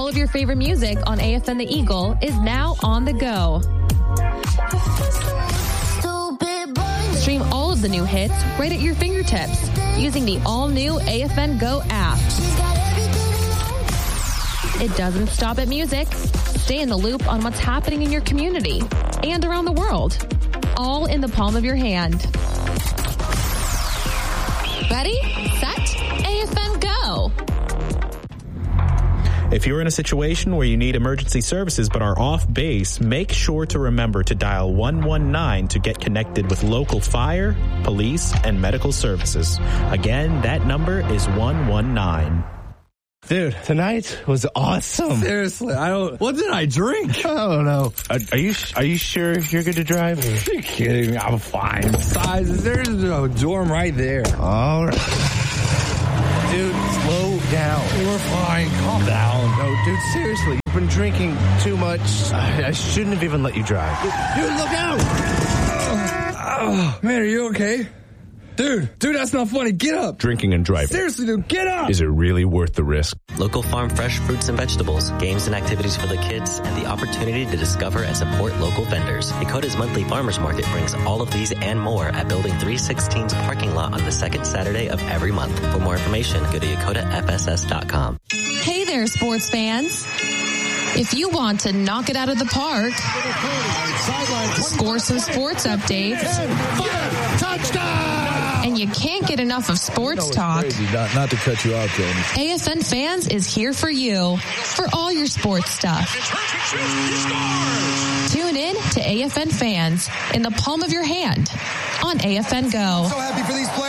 All of your favorite music on AFN The Eagle is now on the go. Stream all of the new hits right at your fingertips using the all-new AFN Go app. It doesn't stop at music. Stay in the loop on what's happening in your community and around the world, all in the palm of your hand. Ready, set, AFN Go. If you're in a situation where you need emergency services but are off base, make sure to remember to dial 119 to get connected with local fire, police, and medical services. Again, that number is 119. Dude, tonight was awesome. Seriously, what did I drink? I don't know. Are you sure you're good to drive? Are you kidding me? I'm fine. Besides, there's a dorm right there. All right. Dude, slow down. We're fine. Calm down. No, dude, seriously. You've been drinking too much. I shouldn't have even let you drive. Dude, look out! Man, are you okay? Dude, that's not funny. Get up. Drinking and driving. Seriously, dude, get up. Is it really worth the risk? Local farm fresh fruits and vegetables, games and activities for the kids, and the opportunity to discover and support local vendors. Dakota's monthly farmers market brings all of these and more at Building 316's parking lot on the second Saturday of every month. For more information, go to yakotafss.com. Hey there, sports fans. If you want to knock it out of the park, score some sports updates, and you can't get enough of sports talk, not to cut you off, Jamie. AFN Fans is here for you for all your sports stuff. Tune in to AFN Fans in the palm of your hand on AFN Go. So happy for these players.